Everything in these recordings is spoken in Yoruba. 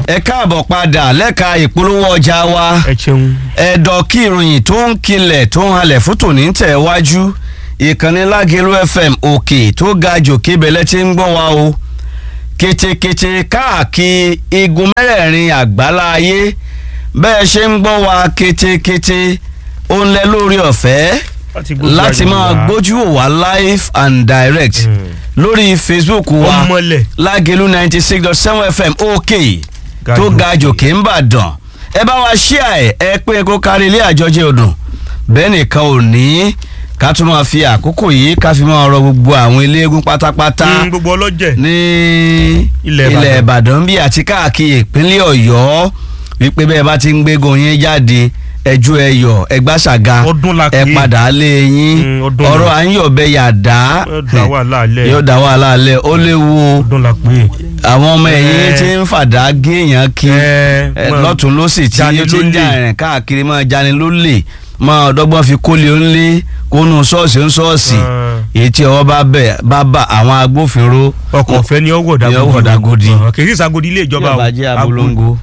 ẹ káàbọ̀ padà lẹ́ka ìpolówó ọjà wa. ẹ ṣeun. ẹ̀dọ̀ kí ìròyìn tó ń kilẹ̀ tó ń halẹ̀ fún tòní tẹ̀ wájú ìkànnì Lágelú FM òkè tó ga jòkè bẹ̀lẹ̀ tí ń gbọ́ wa o. ketekete káàkiri igun mẹ́rẹ̀ẹ̀rin àgbálá ayé bẹ́ẹ̀ ṣe ń gbọ́ wa ketekete ó ń lẹ lórí ọ̀fẹ́ láti máa gbójú wò wá live and direct lórí Facebook wa Lágelú 96.7 FM òkè tó ga jòkè ń bàdàn. ẹ bá wa share ẹ pé kó kárí ilé àjọjẹ odò bẹ́ẹ̀ nìkan ò ní ká tún máa fi àkókò yìí ká fi máa rọ gbogbo àwọn eléégún pátápátá gbogbo ọlọ́jẹ̀ ní ilẹ̀ Ìbàdàn bí àti káàkiri ìpínlẹ̀ Ọ̀yọ́ wípé bẹ́ẹ̀ bá ti ń gbégun yín jáde ẹjú ẹyọ ẹgbàṣàga ẹ padà lé yín ọ̀rọ̀ à ń yọ̀bẹ yàdá yóò dá wàhálà alẹ́ ó léwu àwọn ọmọ ẹ̀yìn tí ń fàdá géèyàn kí lọ́tún lọ́sì tí ó ti ń jà rìn káàkiri máa jani lólè máa ọ̀dọ́gbọ́n fi kólé ńlé kónú ṣọ́ọ̀ṣì ń ṣọ́ọ̀ṣì èyí tí ọwọ́ bá bá àwọn agbófinró ọkọ̀ ọ̀fẹ́ ni ọwọ́ dàgòdì kì í ṣàgòdì ilé ìjọba o bàjẹ́ abolongo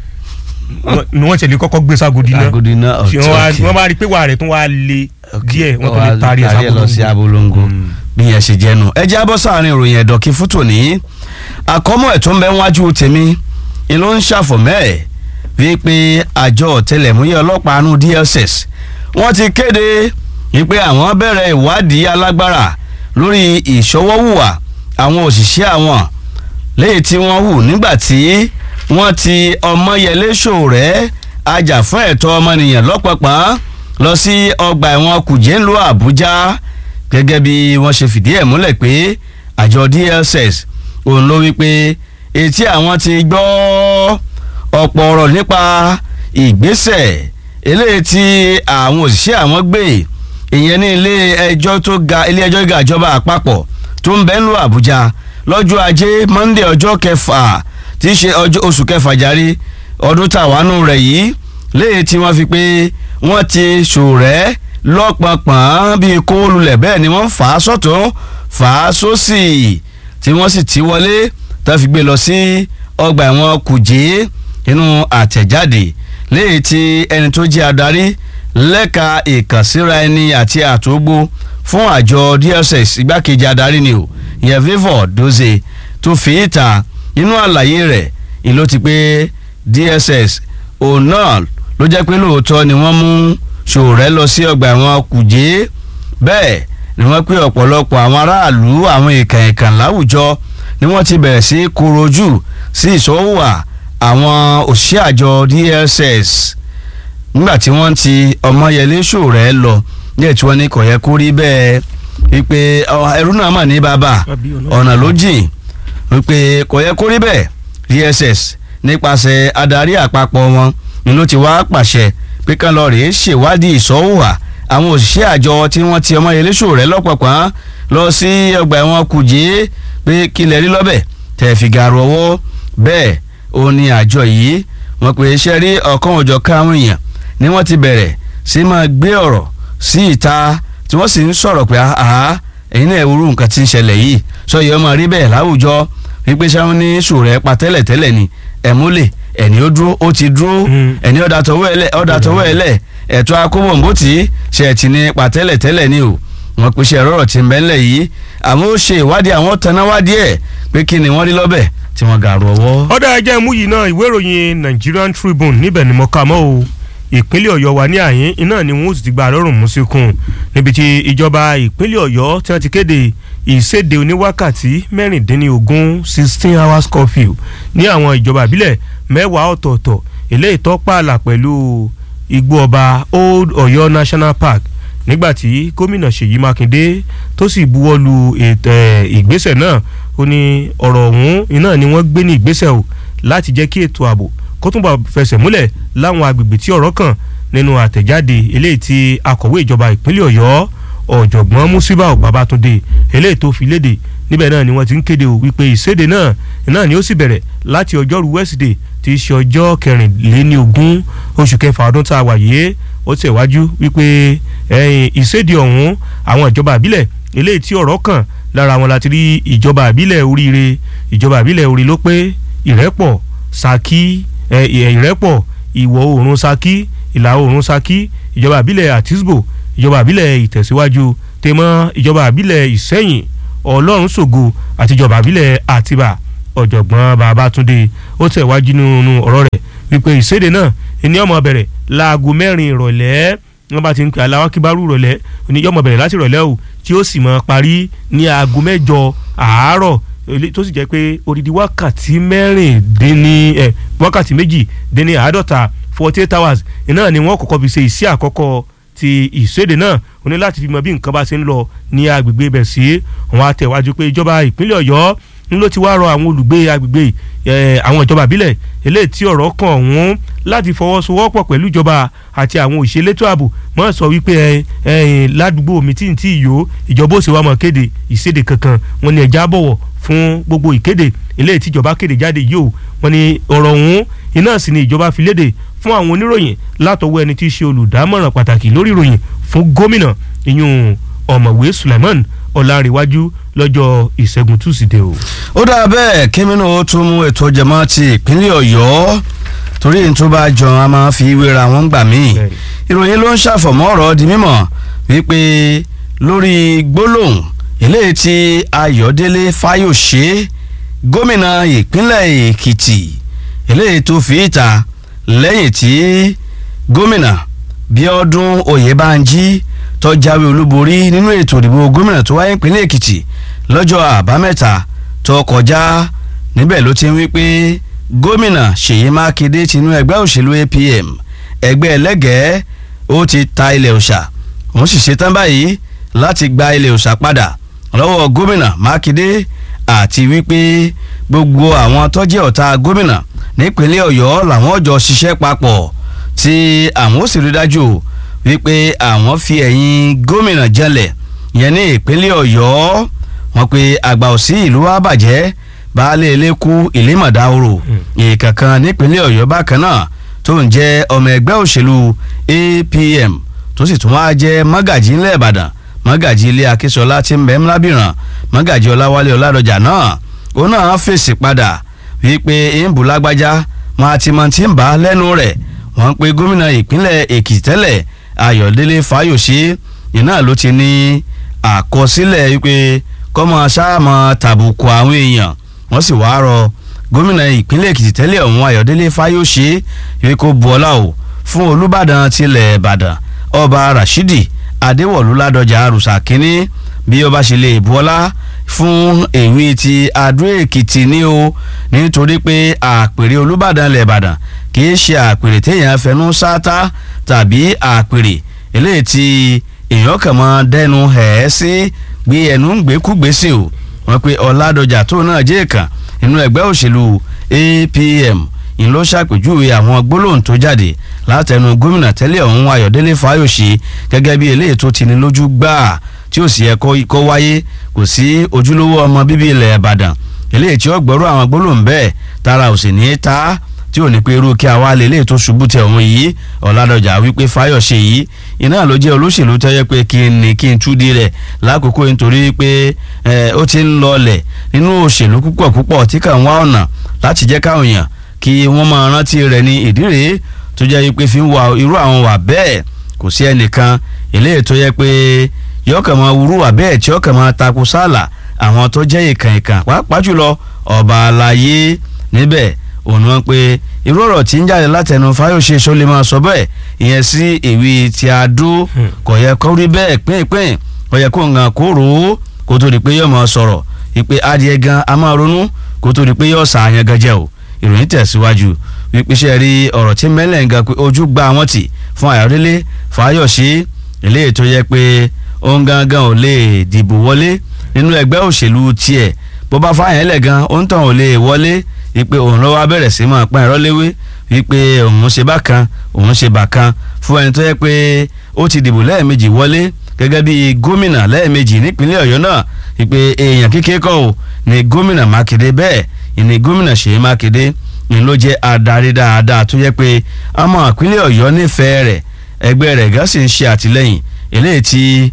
ni wọ́n ṣẹlẹ̀ kọ́kọ́ gbé ságòdì náà wọ́n bá rí pé wà rẹ̀ tún wá lé díẹ̀ wọ́n tún lè taari ẹ̀ lọ sí abolongo bí yẹn ṣe jẹ́nu. ẹ jẹ́ abọ́ sáàrin ìròyìn ẹ̀dọ̀ kí fútó ní àkọ́mọ́ ẹ̀ tó ń bẹ wájú tèmi ìlú ń ṣàfọ̀mẹ́ wípé àjọ ọ̀tẹlẹ̀múyẹ́ ọlọ́pàá àánú DSS wọ́n ti kéde wípé àwọn bẹ̀rẹ̀ ìwádìí alágbára lórí ìṣọwọ́hùwà àwọn òṣìṣẹ́ àwọn léyìí tí wọ́n hù nígbà tí wọ́n ti Ọmọyẹlé Sowore ajàfún ẹ̀tọ́ ọmọnìyàn lọ́pọ̀pọ̀ lọ sí ọgbà ẹ̀wọ̀n Kùjé ńlú Àbújá gẹ́gẹ́ bí wọ́n ṣe fìdí ẹ̀ múlẹ̀ pé àjọ DSS òun ló wí pé etí àwọn ti gbọ́ ọ̀pọ̀ ọ̀rọ̀ nípa ìgbésẹ̀ eléyìí tí àwọn òṣìṣẹ́ àwọn gbé ìyẹn ní ilé ẹjọ́ gíga ìjọba àpapọ̀ tó ń bẹ ńlú Àbújá lọ́jọ́ Ajé Monday ọjọ́ kẹfà tí í ṣe oṣù kẹfà járí ọdún tàwánú rẹ̀ yìí léyìí tí wọ́n fi pé wọ́n ti Sowore lọ́pọ̀pọ̀n bíi kó lulẹ̀ bẹ́ẹ̀ ni wọ́n fà á sọ́tún fà á sósì tí wọ́n sì ti wọlé tó fi gbé lọ sí ọgbà ẹ̀wọ̀n Kùjé inú àtẹ̀jáde léyìí tí ẹni tó jẹ́ adarí lẹ́ka ìkànsíra ẹni àti àtógbó fún àjọ DSS igbákejì adarí ni o ìyẹn Favour Dozie tó fi ìta inú àlàyé rẹ̀ ìlú ti pé DSS òun náà ló jẹ́ pé lóòótọ́ ni wọ́n mú Sowore lọ sí ọgbà ẹ̀wọ̀n Kùjé bẹ́ẹ̀ ni wọ́n pé ọ̀pọ̀lọpọ̀ àwọn aráàlú àwọn ìkànnìkàn láwùjọ ni wọ́n ti bẹ̀rẹ̀ sí korojú sí ìṣòwò àwọn òṣìṣẹ́ àjọ DSS nígbà tí wọ́n ti Ọmọyẹlé Sowore lọ ní ètò wọn ni kò yẹ kó rí bẹ́ẹ̀ wípé ẹrú náà mà ní bàbá ọ̀nà ló jìn wípé kò yẹ kó rí bẹ́ẹ̀ DSS nípasẹ̀ adarí àpapọ̀ wọn ni ló ti wá pàṣẹ pé kán lọ rèé ṣèwádìí ìṣọ́wà àwọn òṣìṣẹ́ àjọ tí wọ́n ti Ọmọyẹlé Sowore lọ́pọ̀pọ̀n lọ sí ọgbà ẹ̀wọ̀n Kùjé pé kílẹ̀ rí lọ́bẹ̀ tẹ̀ fi gàrú ọwọ́ bẹ́ẹ̀ ó ní àjọ yìí wọ́n pè é ṣe rí ọ̀kan òjọ̀kan àwọn èèyàn ni wọ́n ti bẹ̀rẹ̀ sí máa gbé ọ̀rọ̀ sí ìta tí wọ́n sì ń sọ̀rọ̀ pé ẹ̀yin náà wúrú nǹkan tí ń ṣẹlẹ̀ yìí sọyẹ ọmọ rí bẹ́ẹ̀ láwùjọ wípé sáwọn ní Sowore pa tẹ́lẹ̀ ni ẹ̀múlẹ̀ ẹni ó dúró ó ti dúró ẹni ọ̀dà tọwọ́ ẹ̀lẹ̀ ẹ̀tọ́ akóbọ̀nbótì ṣe ẹ̀tì ní pa tẹ́lẹ̀ ni o wọ́n pèsè ẹ̀rọ tí ń bẹ́ńlẹ̀ yìí àmọ́ ó ṣe ìwádìí àwọn tanáwádìí ẹ̀ pé kí ni wọ́n rí lọ́bẹ̀ tí wọ́n gàrú ọwọ́. ọ̀dà ẹ̀jẹ̀ mú yìí náà ìwé ìròyìn Nigerian Tribune níbẹ̀ ni mo kà mọ́ o ìpínlẹ̀ Ọ̀yọ́ wa ní àyín iná ni wọ́n sì ti gba lọ́rùn mú síkùn níbi tí ìjọba ìpínlẹ̀ Ọ̀yọ́ tí wọ́n ti kéde ìséde oníwákàtí 16 hours curfew ní àwọn ìjọba ìbílẹ̀ 10 ọ̀tọ̀ọ̀tọ̀ eléyìí tó pààlà pẹ̀lú igbó ọba Old Ọ̀yọ́ National Park nígbàtí gómìnà Ṣèyí Mákindé tó sì buwọ́lu ìgbésẹ̀ náà ó ní ọ̀rọ̀ ọ̀hún iná ni wọ́n gbé ní ìgbésẹ̀ o láti jẹ́ kí ètò ààbò kó túnbọ̀ fẹsẹ̀ múlẹ̀ láwọn agbègbè tí ọ̀rọ̀ kàn nínú àtẹ̀jáde eléyìí tí akọ̀wé ìjọba ìpínlẹ̀ Ọ̀yọ́ ọ̀jọ̀gbọ́n Musibau Babatunde eléyìí tó fi léde níbẹ̀ náà ni wọ́n ti ń kéde o wípé ìséde náà ni ó sì bẹ̀rẹ̀ láti ọjọ́rú Wednesday tí í ṣe ọjọ́ 24 oṣù kẹfà ọdún tá a wà yìí ó tẹ̀wájú wípé ìséde ọ̀hún àwọn ìjọba àbílẹ̀ eléyìí tí ọ̀rọ̀ kàn lára wọn láti rí ìjọba àbílẹ̀ Oríire ìjọba àbílẹ̀ Orí ló pé Ìrẹ́pọ̀ Ṣakí ìrẹ́pọ̀ ìwọ̀ oòrùn Ṣakí ìlà oòrùn Ṣakí ìjọba àbílẹ̀ Àtísbò ìjọba àbílẹ̀ Ìtẹ̀síwájú tèmọ́ ìjọba àbílẹ̀ Ìṣẹ́yìn Ọlọ́run ṣògo àti ìjọba àbílẹ̀ Àtìbà. Ọ̀jọ̀gbọ́n Babátúndé ó tẹ̀wájú nínú ọ̀rọ̀ rẹ̀ wípé ìséde náà ní ọmọ bẹ̀rẹ̀ láago 4 ìrọ̀lẹ́ wọ́n bá ti ń pè aláwákíbárù ìrọ̀lẹ́ oníyọ́mọ bẹ̀rẹ̀ láti ìrọ̀lẹ́ o tí ó sì mọ́ parí ní aago 6 àárọ̀ tó sì jẹ́ pé odidi wákàtí méjì dín ní 50 48 hours iná ni wọ́n kọ́kọ́ fi ṣe iṣẹ́ àkọ́kọ́ ti ìséde náà ó ní láti fi mọ bí nǹkan bá ṣe ń lọ ní agbègbè ibẹ̀ sí wọn á tẹ̀wájú pé ìjọba ìpínlẹ̀ Ọ̀yọ́ ń ló ti wá rọ àwọn olùgbé agbègbè àwọn ìjọba ìbílẹ̀ eléyìí tí ọ̀rọ̀ kàn wọ́n láti fọwọ́sowọ́pọ̀ pẹ̀lú ìjọba àti àwọn òṣèlétò ààbò mọ́ sọ wípé ládùúgbò mi tí ń tí ìyó ìjọba ó sì wá mọ́ kéde ìséde kankan wọn ni ẹja bọ̀wọ̀ fún gbogbo ìkéde eléyìí tí ìjọba kéde jáde yìí o wọn ni ọ̀rọ̀ ọ̀hún iná sì ni ìjọba fi léde fún àwọn oníròyìn látọwọ́ ẹni tí í ṣe olùdámọ̀ràn pàtàkì lórí ìròyìn fún gómìnà ìyún ọ̀mọ̀wé Sulaiman Ọlárẹ̀wájú lọ́jọ́ ìṣẹ́gun túsídẹ̀ẹ́ o. ó dáa bẹ́ẹ̀ kémínú ó tún mú ètò jẹmọ́ ti ìpínlẹ̀ Ọ̀yọ́ torí ní tó bá jọ a máa fi wéra wọn gbà míì ìròyìn ló ń ṣàfọ̀mọ́ ọ̀rọ̀ di mímọ̀ wípé lórí gbólóhùn eléyìí tí Ayọ̀délé Fáyòṣe gómìnà ìpínlẹ̀ Èkìtì eléyìí tó fi ìta lẹ́yìn tí gómìnà Bíọ́dún Oyèbánjí tó jáwé olúborí nínú ètò ìdìbò gómìnà tó wáyé ìpínlẹ̀ Èkìtì lọ́jọ́ àbámẹ́ta tó kọjá níbẹ̀ ló ti ń wí pé gómìnà Ṣèyí Mákindé tinú ẹgbẹ́ òṣèlú APM ẹgbẹ́ ẹlẹ́gẹ̀ẹ́ ó ti ta ilẹ̀ òòṣà òun sì ṣetán báyìí láti gba ilẹ̀ òòṣà padà lọ́wọ́ gómìnà Mákindé àti wípé gbogbo àwọn tó jẹ́ ọ̀tá gómìnà nípínlẹ̀ Ọ̀yọ́ làwọn jọ ṣiṣẹ́ papọ̀ tí àwọn ó sì rí dájú wípé àwọn fi ẹ̀yìn gómìnà jẹ́lẹ̀ yẹn ní ìpínlẹ̀ Ọ̀yọ́ wọn pé àgbà òsì ìlú wa bàjẹ́ baálé ilé kú ìlémọ̀dáwòrò ìkankan nípínlẹ̀ Ọ̀yọ́ bákan náà tó ń jẹ́ ọmọ ẹgbẹ́ òṣèlú APM tó sì tún wá jẹ́ mọ́gàjì ńlẹ̀ Ìbàdàn mọ́gàjì ilé Akínsọlá tí ń bẹ ńlábìràn mọ́gàjì Ọláwálé Ọládọjà náà ó náà fèsì padà wípé ìbú lágbájá wọn àti mọ̀ tí ń bá lẹ́nu rẹ̀ wọ́n pe gómìnà ìpínlẹ̀ Èkìtì tẹ́lẹ̀ Ayọ̀délé Fáyòṣe iná ló ti ní àkọsílẹ̀ wípé kọ́mọ sáàmọ̀ tàbùkù àwọn èèyàn wọ́n sì wáá rọ gómìnà ìpínlẹ̀ Èkìtì tẹ́lẹ̀ ọ̀hún Ayọ̀délé Fáyòṣe wípé kó bu ọlá o fún Olúbàdàn tilẹ̀ Ìbàdàn Ọba Rashidi Adéwọ̀lú Ládọjà Àrùsà kínní bí ó bá ṣe lè bu ọlá fún èwe ti Adó Èkìtì ní o nítorí pé àpèrè Olúbàdàn ilẹ̀ Ìbàdàn kì í ṣe àpèrè téèyàn fẹnu sáátá tàbí àpèrè eléyìí tí èèyàn kàn máa dẹnu ẹ̀ sí gbé ẹnu ń gbékúgbèsè o wọn pe Ọládọjà tó náà jẹ́ ìkàn nínú ẹgbẹ́ òṣèlú APM ń ló ṣàpèjúwe àwọn gbólóhùn tó jáde látẹnu gómìnà tẹ́lẹ̀ ọ̀hún Ayọ̀délé Fáyòṣe gẹ́gẹ́ bí eléyìí tó ti ní lójú gbáà tí ó sì yẹ kó wáyé kò sí ojúlówó ọmọ bíbí ilẹ̀ Ìbàdàn eléyìí tí ó gbọ́rọ̀ àwọn gbólóhùn bẹ́ẹ̀ tara ò sì ní í ta tí ò ní pé irú kí àwa lè léè tó ṣubú tẹ òun yìí Ọládọjà wípé Fáyòṣe yìí iná ló jẹ́ olóṣèlú tó yẹ pé kí n túdí rẹ̀ lákòókò nítorí pé ó ti ń lọlẹ̀ nínú òṣèlú púpọ̀ tí kàn wá ọ̀nà láti jẹ́ káwọn èèyàn kí wọ́n máa rántí rẹ̀ ní ìdí rèé tó jẹ́ pé fi ń wà irú àwọn wà bẹ́ẹ̀ kò sí ẹnìkan eléyìí tó yẹ pé yọkàn máa wúrú wà bẹ́ẹ̀ tí yọkàn máa takò sáàlà àwọn tó jẹ́ ìkàn pàápàá jùlọ ọba àlàyé níbẹ̀ òun wọn pé irú ọ̀rọ̀ tí ń jáde látẹnu Fáyòṣe sọ lè máa sọ bẹ́ẹ̀ ìyẹn sí èwe tí Adó kò yẹ kó rí bẹ́ẹ̀ pínpín kò yẹ kó ngàn kó rò ó kó tó di pé yóò máa sọ̀rọ̀ ìpè adìẹ gan a máa ronú kó tó di pé yóò sàáyàn gan jẹ́ o ìròyìn tẹ̀síwájú wípé ṣe rí ọ̀rọ̀ tí mẹ́lẹ̀ ń ga pé ojú gba wọn tì fún Ayọ̀délé Fáyòṣe eléyìí tó yẹ pé òun gangan ò lè dìbò wọlé nínú ẹgbẹ́ òṣèlú tiẹ̀ bó bá fáyàn lẹ̀ gan òun tàn ò lè wọlé wípé òun lọ́wọ́ bẹ̀rẹ̀ sí máa pa ẹ̀rọ léwé wípé òun ṣe bákan òun ṣe bákan fún ẹni tó yẹ pé ó ti dìbò lẹ́ẹ̀mejì wọlé gẹ́gẹ́ bí gómìnà lẹ́ẹ̀mejì nípínlẹ̀ Ọ̀yọ́ náà wípé èèyàn kékeré kọ́ ò ní gómìnà Mákindé bẹ́ẹ̀ ìní gómìnà Ṣèyí Mákindé ni ló jẹ́ adarí dáadáa tó yẹ pé ọmọ ìpínlẹ̀ Ọ̀yọ́ nífẹ̀ẹ́ rẹ̀ ẹgbẹ́ rẹ̀ gán sì ń ṣe àtìlẹ́yìn eléyìí tí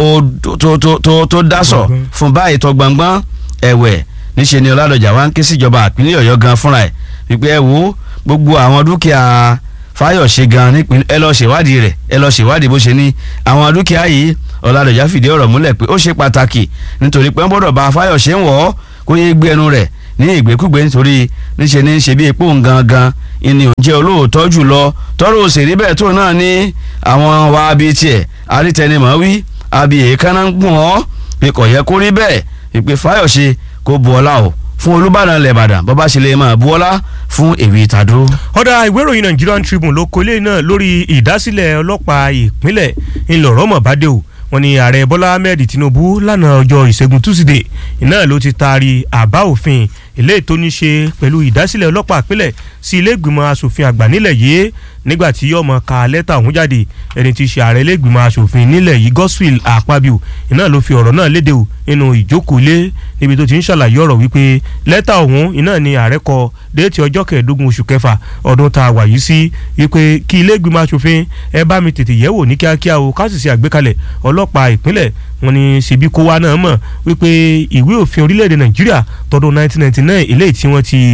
tó dásọ̀ fún báyìí tó gbọ̀ngbọ́n ẹ̀wẹ̀ níṣẹ́ ni Ọládọjà wá ń ké síjọba ìpínlẹ̀ Ọ̀yọ́ gan fúnra ẹ̀ wípé ẹ wo gbogbo àwọn dúkìá Fáyọ̀ṣe gan nípìn ẹ lọ ṣèwádìí rẹ̀ ẹ lọ ṣèwádìí bó ṣe ní àwọn dúkìá yìí Ọládọ̀jà fìdí ọ̀rọ̀ múlẹ̀ pé ó ṣe pàtàkì nítorí pé wọ́n gbọ́dọ̀ bá Fáyọ̀ṣe ń wọ̀ ọ́ kó yé gbé ẹnu rẹ̀ ní ìgbékúgbé nítorí níṣe ní ṣe bí epo gangan ìní òǹjẹ́ olóòótọ́ jùlọ tọ́rọ òṣèré bẹ́ẹ̀ tó náà ní àwọn wa bíi tiẹ̀ arítẹnimọ̀ wí àbí èékánná ń gùn ọ́ pé kò yẹ kó rí bẹ́ẹ̀ ìpè Fáyọ̀ṣe kó bu ọlá o fún Olúbàdàn lẹ́bàdàn bọ́bá ṣe lè máa bu ọlá fún Èwe Ìtàdó. ọ̀dà ìwé ìròyìn Nigerian Tribune ló kọ ilé náà lórí ìdásílẹ̀ ọlọ́pàá ìpínlẹ̀ ńlọrọ̀ mọ̀bádé o wọ́n ní ààrẹ Bọ́lá Ahmed Tinubu lánàá ọjọ́ ìṣẹ́gun túsídẹ̀ẹ́ iná ló ti taari àbá òfin eléyìí tó ní ṣe pẹ̀lú ìdásílẹ̀ ọlọ́pàá ìpínlẹ̀ sí ilé ìgbìmọ̀ asòfin àgbà nílẹ̀ yìí nígbà tí yọmọ ka lẹ́tà ọ̀hún jáde ẹni tí í ṣe ààrẹ ilé ìgbìmọ̀ asòfin nílẹ̀ yìí Godswill Akpabio iná ló fi ọ̀rọ̀ náà léde o nínú ìjókòó ilé níbi tó ti ń ṣàlàyé ọ̀rọ̀ wípé lẹ́tà ọ̀hún iná ni ààrẹ kọ déètì ọjọ́ 15 oṣù kẹfà ọdún tá a wà yìí sí wípé kí ilé ìgbìmọ̀ asòfin ẹ bá mi tètè yẹ̀wò ní kíákíá o ká sì ṣe àgbékalẹ̀ ọlọ́pàá ìpínlẹ̀ wọ́n ní ṣebí kó wa náà mọ̀ wípé ìwé òfin orílẹ̀-èdè Nàìjíríà tọdún 1999 eléyìí tí wọ́n ti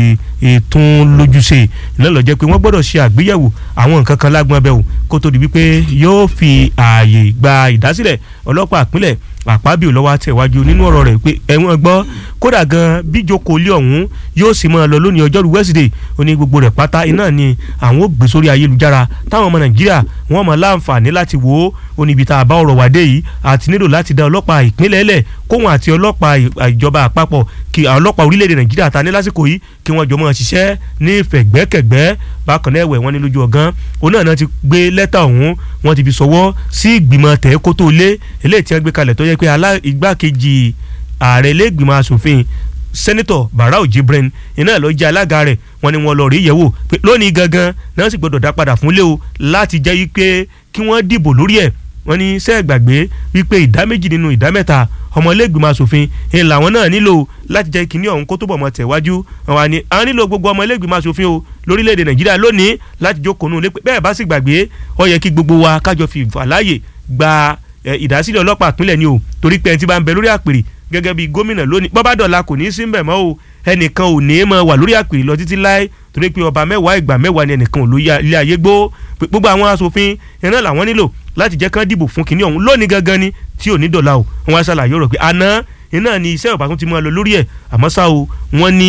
tún lójúṣe iná ló jẹ́ pé wọ́n gbọ́dọ̀ ṣe àgbéyẹ̀wò àwọn nǹkan kan lágbọ́n abẹ́ o kó tó di wípé yóò fi ààyè gba ìdásílẹ̀ ọlọ́pàá ìpínlẹ̀ Akpabio lọ́wọ́ àtẹ̀wájú nínú ọ̀rọ̀ rẹ̀ pé ẹ̀wọ̀n gbọ́ kódà gan bíjókòó lé ọ̀hún yóò sì máa lọ lónìí ọjọ́rú Wednesday ó ní gbogbo rẹ̀ pátá iná ni àwọn ò gbé sórí ayélujára táwọn ọmọ Nàìjíríà wọ́n mọ̀ láǹfààní láti wò ó níbi tá a bá ọ̀rọ̀ wádé yìí àti nílò láti dá ọlọ́pàá ìpínlẹ̀ lẹ̀ kóhun àti ọlọ́pàá ìjọba àpapọ̀ kí ọlọ́pàá orílẹ̀-èdè Nàìjíríà ta ní lásìkò yìí kí wọ́n jọ máa ṣiṣẹ́ ní fẹ̀gbẹ́kẹ̀gbẹ́ bákan náà ẹ̀wẹ̀ wọn ní lójú ọ̀gán òun náà ti gbé lẹ́tà ọ̀hún wọ́n ti fi sọwọ́ sí ìgbìmọ̀ tẹ̀ẹ́kótó ilé eléyìí tí wọ́n gbé kalẹ̀ tó yẹ pé igbákejì ààrẹ ilé ìgbìmọ̀ asòfin sẹ́nitọ̀ Barau Jibrin iná ló jẹ́ alága rẹ̀ wọ́n ní wọ́n lọ rí yẹ̀wò pé lónìí gangan náà sì gbọ́dọ̀ dá padà fún lé o láti jẹ́ wípé kí wọ́n dìbò lórí ẹ̀ wọ́n ní sẹ́ẹ̀ gbàgbé wípé ìdá méjì nínú ìdá mẹ́ta ọmọ ilé ìgbìmọ̀ asòfin ń làwọn náà nílò láti jẹ́ kíní ọ̀hún kó tó bọ̀ mọ́ tẹ̀wájú àwọn ni àwọn nílò gbogbo ọmọ ilé ìgbìmọ̀ asòfin o lórílẹ̀‐èdè Nàìjíríà lónìí láti jókòó nù bẹ́ẹ̀ bá sì gbàgbé ó yẹ kí gbogbo wa kájọ fi ìfàláyè gba ìdásílẹ̀ ọlọ́pàá ìpínlẹ̀ ni o torí pé ẹni tí bá ń bẹ lórí àpèrè gẹ́gẹ́ bí gómìnà lónìí bọ́bá dọ̀la kò ní í sí mbẹ̀ mọ́ o ẹnìkan ò ní í mọ wà lórí àpèrè lọ títí láé torí pé ọba mẹ́wàá ìgbà mẹ́wàá ni ẹnìkan ò ló ilé ayé gbó gbogbo àwọn asòfin iná làwọn nílò láti jẹ́ kán dìbò fún kinní ọ̀hún lónìí gangan ni tí ò ní dọ̀la o wọn á ṣàlàyé ọ̀rọ̀ pé àná iná ni iṣẹ́ ìbátan ti máa lọ lórí ẹ̀ àmọ́ ṣá o wọ́n ní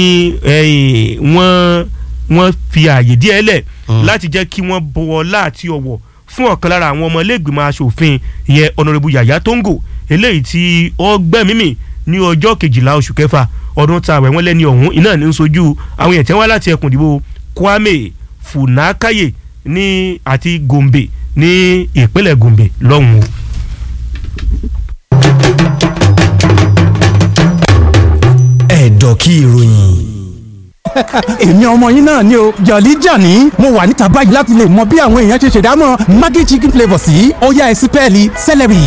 wọ́n fi ààyè díẹ̀ lẹ̀ láti jẹ́ kí wọ́n bọ̀wọ̀ láti ọ̀wọ̀ fún ọ̀kan lára àwọn ọmọ iléègbìmọ̀ aṣòfin ìyẹn Honorable Yaya Tongo eléyìí tí ó gbẹ̀mímì ní ọjọ́ 12 oṣù kẹfà ọdún tá a wẹ̀ wọ́n lẹ́ni ọ̀hún iná ní ń sojú àwọn èèyàn tí wọ́n wá láti ẹkùn ìdìbò Kwame Funakaye ní àti Gombe ní ìpínlẹ̀ Gombe lọ́hùn-ún. ẹ̀dọ̀ kí ìròyìn. èmi ọmọ yín náà ni o Jolly Johnny mo wà níta báyìí láti lè mọ bí àwọn èèyàn ṣe ṣèdámọ̀ Maggi chicken flavour sí ọ̀yá ẹ̀sìn pẹ́ẹ́lí celery.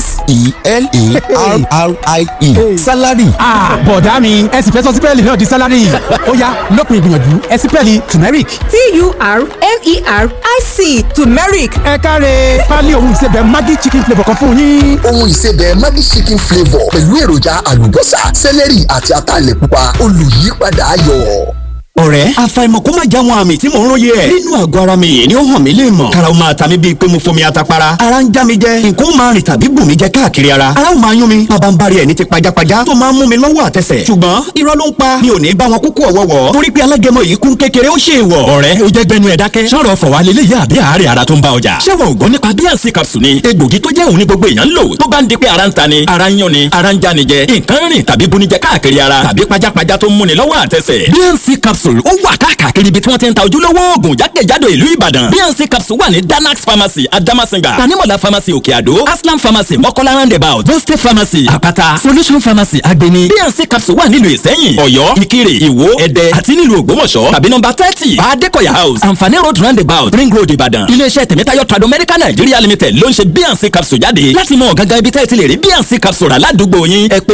S-E-L-A-R-R-I-E salary. bọ̀dá mi ẹ̀sìn fẹ́ sọ sí pẹ́ẹ́lí náà di salary ọ̀yá lópin ìgbìyànjú ẹ̀sìn pẹ́ẹ́lí turmeric. T-U-R-M-E-R-I-C turmeric. ẹ káre pálí ohun ìsebẹ̀ Maggi chicken flavour kan fún yín. ohun ìsebẹ̀ Maggi chicken flavour pẹ̀lú èròjà àlùbọ́sà celery àti ataalẹ̀ pupa olùyípadà ayọ̀. ọ̀rẹ́ àfàìmọ̀ kó má já wọn àmì tí mò ń róye ẹ̀ nínú àgọ́ ara mi yìí ni ó hàn mí lè mọ̀ kára ó máa ta mí bíi pé mo fomi atapara ara ń já mi jẹ nǹkan ó máa rìn tàbí bù mí jẹ káàkiri ara ó máa yún mi bàbá ń bari ẹ̀ ní ti pajápajá tó máa ń mú mi lọ́wọ́ àtẹsẹ̀ ṣùgbọ́n irọ́ ló ń pa mi ò ní bá wọn kúkú ọ̀wọ́wọ́ torí pé alágẹmọ yìí kún kékeré ó ṣe é wọ̀ ọ̀rẹ́ ó jẹ́ gbẹnu ẹ̀ dákẹ́ sọ̀rọ̀ fọ̀wá lélẹ́yìí àbí àárẹ̀ ara tó ń bá ọjà ṣé wọn ò gbọ́ nípa Bíànsì capsule ni egbògi tó jẹ́ òun ní gbogbo èèyàn ń lò tó bá ń di pé ara ń ta ni ara ń yún ni ara ń já ni jẹ nǹkan rìn tàbí buni jẹ káàkiri ara tàbí pajápajá tó ń múni lọ́wọ́ àtẹsẹ̀ Bíànsì capsule ó wà káàkiri ibi tí wọ́n ti ń ta ojúlówó oògùn jákèjádò ìlú Ìbàdàn Bíànsì capsule wà ní Danax pharmacy Adamasinga Tanimola pharmacy Òkè Àdó Aslam pharmacy Mọ́kọ́lá roundabout Boste pharmacy Àpáta Solution pharmacy Agbeni Bíànsì capsule wà nílùú Ìsẹ́yìn Ọ̀yọ́ Ìkirè Ìwó Ẹdẹ àti nílùú Ògbómọ̀ṣọ́ tàbí nọ́mbà 30 Adékọ̀yà house Àǹfààní road roundabout Ring road Ìbàdàn iléeṣẹ́ Tèmítáyọ̀ Trado Medical Nigeria Limited ló ń ṣe Bíànsì capsule jáde láti mọ gangan ibi tẹ́ ẹ ti lè rí Bíànsì capsule rà ládùúgbò yín ẹ pè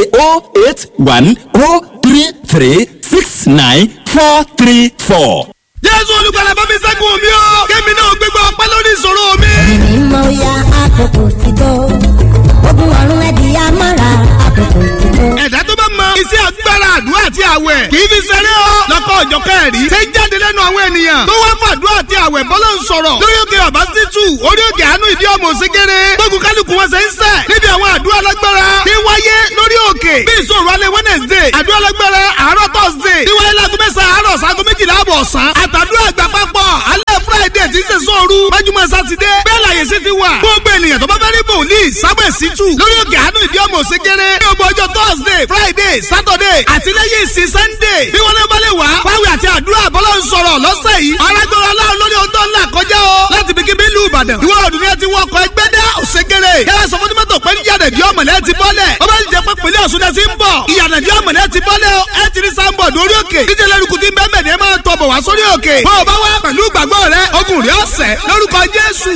08103369434. Jésù olùgbàlà bá mi ṣẹ́gun mi o kémi náà gbégbá ọpẹ́ lórí ìṣòro mi. ẹ̀mí mímọ́ ya àkókò ti tó ogun ọ̀run ẹ̀dí amára àkókò ti tó. ẹ̀dá tó bá mọ iṣẹ́ agbára àdúrà àti àwẹ̀ kì í fi ṣeré o lọ́kọ̀ ọ̀jọ̀kẹ́ rí ṣe ń jáde lẹ́nu àwọn ènìyàn tó wá ìbọ́lọ̀ ń sọ̀rọ̀ lórí òkè bàbá sítú orí òkè àánú ìdí ọmọ òsèkèrè gbógun kálukú wọn ṣe ń sẹ̀ níbi àwọn àdúrà lágbára tí wáyé lórí òkè bí ìṣòro alẹ́ Wednesday àdúrà lágbára àárọ̀ Thursday tí wáyé láago mẹ́sàn-án àárọ̀ sago 12 àbọ̀ ọ̀sán àtàdúrà àgbà papọ̀ alẹ́ Friday tí ń ṣe sóoru májúmọ́ sátidé bẹ́ẹ̀ láyé sí ti wà gbogbo ènìyàn tó bá fẹ́ rí bòlíì sábẹ̀ sítú lórí òkè àánú ìdí ọmọ òsèkèrè ní ọgbọ ọjọ́ Thursday Friday Saturday àti lẹ́yìn ìsìn Sunday bí wọ́n náà bá lè wá fáwọn àti àdúrà bọ́lá ń sọ̀rọ̀ lọ́sẹ̀ yìí arágbára aláwọ̀ lórí ohun tó ń là kọjá o láti bí kíbi ìlú Ìbàdàn ìwọ ọdún ní ẹ ti wọkọ̀ ẹgbẹ́ dá òsèkèrè yàrá sọ fún tìmọ́tò pé níyànà ìdí ọmọlẹ́ ti bọ́lẹ̀ ó bá ń jẹ pé pèlè Ọ̀ṣun náà ti ń bọ̀ ìyànà ìdí ọmọlẹ́ ti bọ́lẹ̀ ẹ ti rí sáńbọ̀ lórí òkè díje lẹ́rùkù tí bẹ́ẹ̀ mẹ́rin máa tọ̀ bọ̀ wá sórí òkè bó o bá wá pẹ̀lú ìgbàgbọ́ rẹ ogun rí ọ̀sẹ̀ lórúkọ Jésù.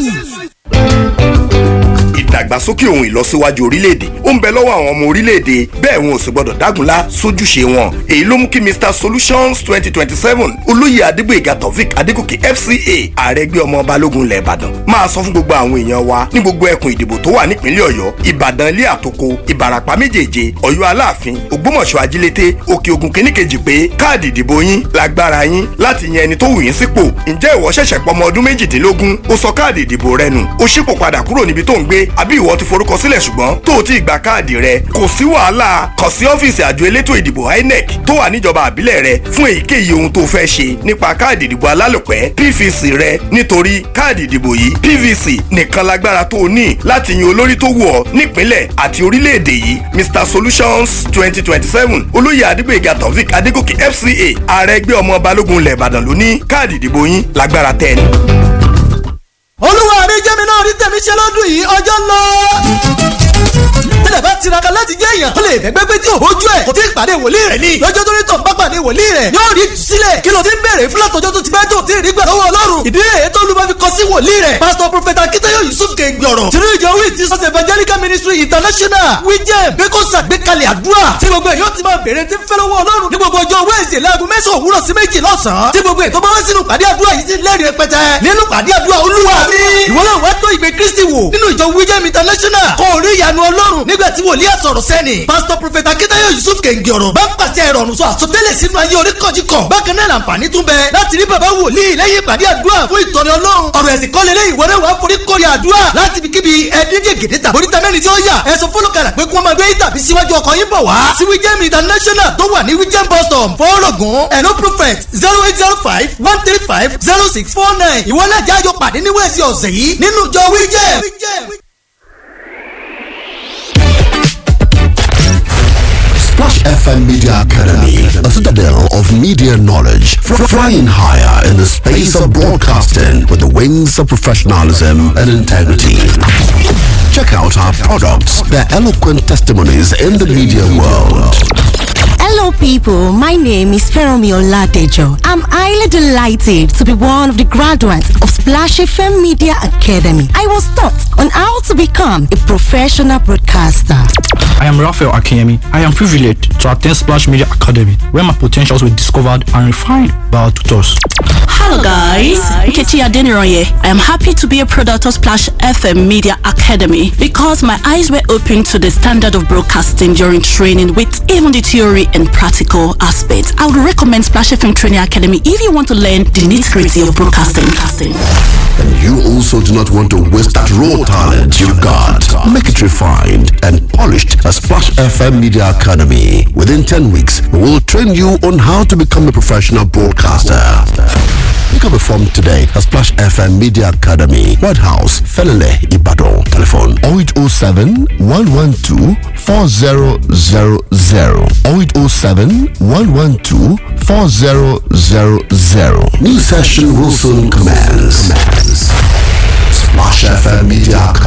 ìdàgbàsókè ohun ìlọsíwájú orílẹ̀-èdè ó ń bẹ lọ́wọ́ àwọn ọmọ orílẹ̀-èdè bẹ́ẹ̀ wọn ò sì gbọ́dọ̀ dágunlá sójúṣe wọn èyí ló mú kí Mr Solutions 2027 olóyè Adégbóyèga Taofik Adégòkè FCA ààrẹ ẹgbẹ́ ọmọ balógun ilẹ̀ Ìbàdàn máa sọ fún gbogbo àwọn èèyàn wa ní gbogbo ẹkùn ìdìbò tó wà nípìnlẹ̀ Ọ̀yọ́ Ìbàdàn ilé àtòkò Ìbàràpá méjèèje Ọ̀yọ́ Aláàfin Ògbómọ̀ṣọ́ Ajílété Òkè Ògùn kìíníkejì pé káàdì ìdìbò yín lágbára yín láti yan ẹni tó wù yín sípò ǹjẹ́ ìwọ ṣẹ̀ṣẹ̀ pọmọ ọdún méjìdínlógún ó sọ káàdì ìdìbò rẹ nù ó ṣípò padà kúrò níbi tó ń gbé àbí ìwọ ti forúkọ sílẹ̀ ṣùgbọ́n tó o ti gba káàdì rẹ kò sí wàhálà kàn sí ọ́fíìsì àjọ elétò ìdìbò INEC tó wà níjọba àbílẹ̀ rẹ fún èyíkéyìí ohun tó fẹ́ ṣe nípa káàdì ìdìbò alálòpẹ́ PVC rẹ nítorí káàdì ìdìbò yìí PVC nìkan lágbára tó o ní láti yan olórí tó wù ọ́ nípínlẹ̀ àti orílẹ̀-èdè yìí Mr Solutions 2027 olóyè Adégbóyèga Taofik Adégòkè FCA ààrẹ ẹgbẹ́ ọmọ balógun ilẹ̀ Ìbàdàn ló ní káàdì ìdìbò yín lágbára tẹ́ ni. olúwa mi jẹ́mi náà rí tèmi ṣe lọ́dún yìí ọjọ́ ń lọ. tẹ́lẹ̀ bá tiraka láti jẹ́ èèyàn tó lè fẹ́gbẹ́ pé tí òhojú ẹ̀ kò tí ì pàdé wòlíì rẹ̀ ni lọ́jọ́ tó ní tọ̀ bá pàdé wòlíì rẹ̀ yóò rí sílẹ̀ kí ló ti ń bèrè fún látọjọ́ tó ti bẹ́ẹ̀ tó ti rí gbà lọ́wọ́ Ọlọ́run ìdí èyí tó lùbọ́ fi kọ sí wòlíì rẹ̀ Pastor Prophet Akitayo Yusuf Kẹ́ngbọ̀rọ̀ tìrú ìjọ wí ti sọ́sẹ̀ Evangelical Ministry International wíjẹ́ bí kò ṣàgbékalẹ̀ àdúrà tí gbogbo èèyàn ti máa bèrè tí ń fẹ́ lọ́wọ́ Ọlọ́run ní gbogbo ọjọ́ Wednesday láago 9 òwúrọ̀ sí 2 lọ́sàn-án tí gbogbo ètò bá wá sínú pàdé àdúrà yìí sí lẹ́rìí rẹpẹtẹ nínú pàdé àdúrà Olúwa mi ìwọ náà wá tó ìgbé Kristi wò nínú ìjọ wíjẹ́ International kò rí ìyanu Ọlọ́run nígbà tí wòlíì àsọ̀rọ̀ sẹ́ni Pastor Prophet Akitayo Yusuf Kẹ́ngbọ̀rọ̀ bá pàṣẹ ìrọ̀rùn sọ àsọtẹ́lẹ̀ sínú ayé oríkọ̀jìkọ̀ bákan náà làǹfààní tún bẹ láti rí bàbá wòlíì lẹ́yìn ìpàdé àdúrà fún ìtọ́ni Ọlọ́run ọ̀rọ̀ ẹ̀sìn kọ́lé lẹ́yìn ìwọ náà wà forí kórè àdúrà láti fi kíbi ẹ̀ẹ́dẹ́gẹ̀ gèdè tàbí oríta mẹ́rin tí ó yà ẹ̀sùn fọlọ́kadà pé kí wọ́n máa gbé tàbí síwájú ọkọ̀ yín bọ̀ wá sí Wíjẹ́m International tó wà ní Wíjẹ́m bus stop fọ́ọ̀rọ̀gùn ẹ̀nó prophet 0805 135 0649 ìwọ náà jájọ pàdé ní wẹ́ẹ̀sì ọ̀sẹ̀ yìí nínú ìjọ Wíjẹ́m. Splash FM Media Academy, a citadel of media knowledge, flying higher in the space of broadcasting with the wings of professionalism and integrity. Check out our products, their eloquent testimonies in the media world. Hello people, my name is Feromi Oladejo. I'm highly delighted to be one of the graduates of Splash FM Media Academy. I was taught on how to become a professional broadcaster. I am Raphael Akemi. I am privileged to attend Splash Media Academy, where my potentials were discovered and refined by our tutors. Hello guys, Nkechi Adeniroye. I am happy to be a product of Splash FM Media Academy because my eyes were opened to the standard of broadcasting during training with even the theory and practical aspects. I would recommend Splash FM Training Academy if you want to learn the nitty-gritty of broadcasting. And you also do not want to waste that raw talent you got. Make it refined and polished at Splash FM Media Academy. Within 10 weeks, we will train you on how to become a professional broadcaster. Pick up a form today at Splash FM Media Academy, White House, Felele, Ibadan. Telephone 0807 112 4000 0807 112 4000. New session will soon commence. Splash FM Media